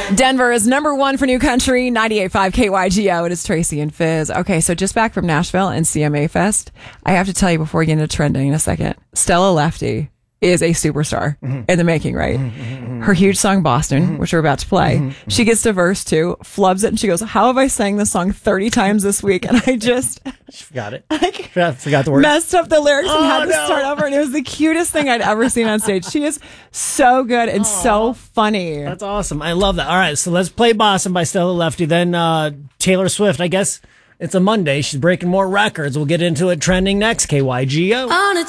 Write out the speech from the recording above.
Denver is number one for new country, 98.5 KYGO. It is Tracy and Fizz. Okay, so just back from Nashville and CMA Fest. I have to tell you before we get into trending in a second, Stella Lefty is a superstar in the making, right? Her huge song, Boston, which we're about to play. She gets to verse 2, flubs it, and she goes, how have I sang this song 30 times this week? And I just... She forgot it. Forgot the words. Messed up the lyrics and had to start over. And it was the cutest thing I'd ever seen on stage. She is so good and so funny. That's awesome. I love that. All right, so let's play Boston by Stella Lefty. Then Taylor Swift, I guess it's a Monday. She's breaking more records. We'll get into it trending next. KYGO.